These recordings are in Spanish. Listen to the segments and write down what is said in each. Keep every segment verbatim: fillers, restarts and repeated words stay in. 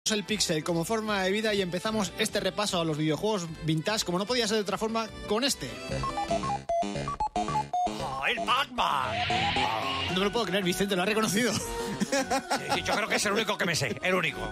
El Pixel como forma de vida y empezamos este repaso a los videojuegos vintage, como no podía ser de otra forma, con este. ¡Oh, el Pac-Man! No me lo puedo creer, Vicente, lo ha reconocido. Sí, sí, yo creo que es el único que me sé, el único.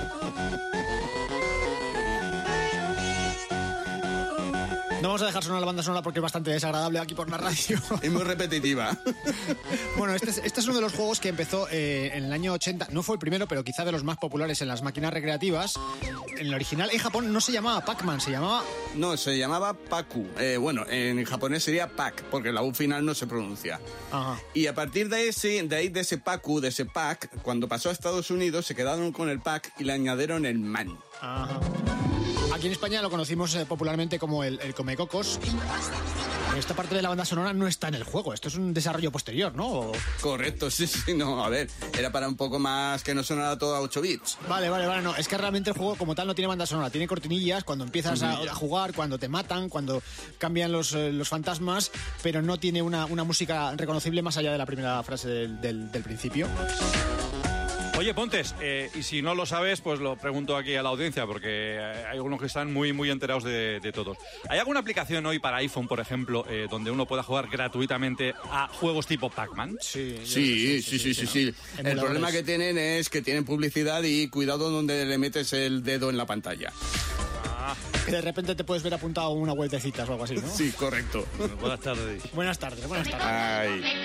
No vamos a dejar sonar la banda sonora porque es bastante desagradable aquí por la radio. Es muy repetitiva. Bueno, este es, este es uno de los juegos que empezó eh, en el año ochenta. No fue el primero, pero quizá de los más populares en las máquinas recreativas. En el original, en Japón, no se llamaba Pac-Man, se llamaba... No, se llamaba Pacu. Eh, bueno, en japonés sería Pac, porque la U final no se pronuncia. Ajá. Y a partir de ese, de ahí de ese Pacu, de ese Pac, cuando pasó a Estados Unidos, se quedaron con el Pac y le añadieron el Man. Ajá. Aquí en España lo conocimos eh, popularmente como el, el Comecocos. Esta parte de la banda sonora no está en el juego, esto es un desarrollo posterior, ¿no? Correcto, sí, sí, no, a ver, era para un poco más que no sonara todo a ocho bits. Vale, vale, vale, no, es que realmente el juego como tal no tiene banda sonora, tiene cortinillas cuando empiezas a, a jugar, cuando te matan, cuando cambian los, eh, los fantasmas, pero no tiene una, una música reconocible más allá de la primera frase del, del, del principio. Oye, Pontes, eh, y si no lo sabes, pues lo pregunto aquí a la audiencia, porque hay algunos que están muy, muy enterados de, de todos. ¿Hay alguna aplicación hoy para iPhone, por ejemplo, eh, donde uno pueda jugar gratuitamente a juegos tipo Pac-Man? Sí, sí, sí, sí, sí, sí. El problema que tienen es que tienen publicidad y cuidado donde le metes el dedo en la pantalla. Ah, que de repente te puedes ver apuntado una vueltecitas o algo así, ¿no? Sí, correcto. Bueno, buenas tardes. Buenas tardes, buenas tardes. Ay.